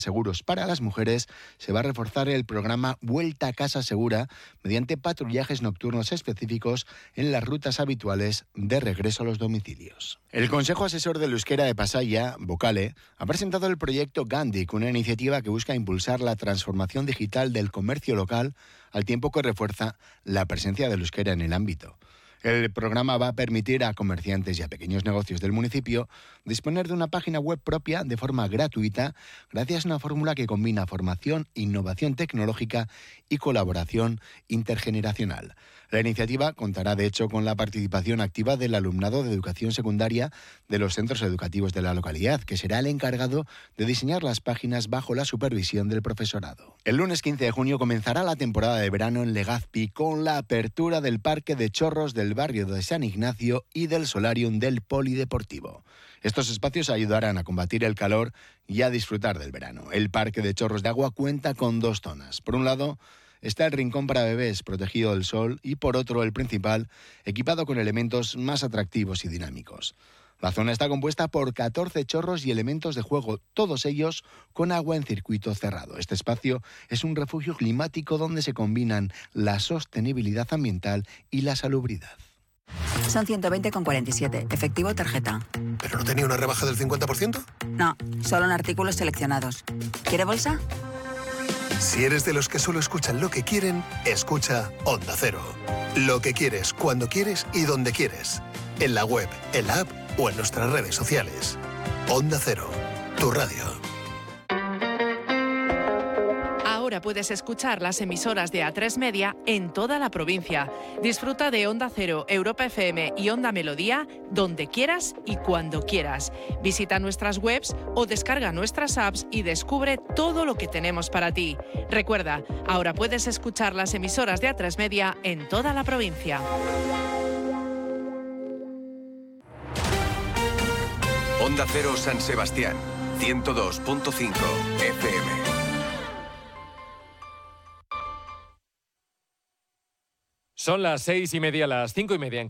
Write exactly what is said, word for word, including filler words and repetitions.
seguros para las mujeres, se va a reforzar el programa Vuelta a Casa Segura mediante patrullajes nocturnos específicos en las rutas habituales de regreso a los domicilios. El Consejo Asesor del Euskera de Pasaia, Vocale, ha presentado el proyecto Gandik, una iniciativa que busca impulsar la transformación digital del comercio local al tiempo que refuerza la presencia del euskera en el ámbito. El programa va a permitir a comerciantes y a pequeños negocios del municipio disponer de una página web propia de forma gratuita gracias a una fórmula que combina formación, innovación tecnológica y colaboración intergeneracional. La iniciativa contará, de hecho, con la participación activa del alumnado de educación secundaria de los centros educativos de la localidad, que será el encargado de diseñar las páginas bajo la supervisión del profesorado. El lunes quince de junio comenzará la temporada de verano en Legazpi con la apertura del Parque de Chorros del barrio de San Ignacio y del Solarium del Polideportivo. Estos espacios ayudarán a combatir el calor y a disfrutar del verano. El Parque de Chorros de Agua cuenta con dos zonas. Por un lado está el rincón para bebés protegido del sol y por otro el principal, equipado con elementos más atractivos y dinámicos. La zona está compuesta por catorce chorros y elementos de juego, todos ellos con agua en circuito cerrado. Este espacio es un refugio climático donde se combinan la sostenibilidad ambiental y la salubridad. Son ciento veinte con cuarenta y siete, efectivo tarjeta. ¿Pero no tenía una rebaja del cincuenta por ciento? No, solo en artículos seleccionados. ¿Quiere bolsa? Si eres de los que solo escuchan lo que quieren, escucha Onda Cero. Lo que quieres, cuando quieres y donde quieres. En la web, en la app o en nuestras redes sociales. Onda Cero, tu radio. Ahora puedes escuchar las emisoras de A tres Media en toda la provincia. Disfruta de Onda Cero, Europa F M y Onda Melodía donde quieras y cuando quieras. Visita nuestras webs o descarga nuestras apps y descubre todo lo que tenemos para ti. Recuerda, ahora puedes escuchar las emisoras de A tres Media en toda la provincia. Onda Cero San Sebastián, ciento dos punto cinco F M. Son las seis y media, las cinco y media en Canarias.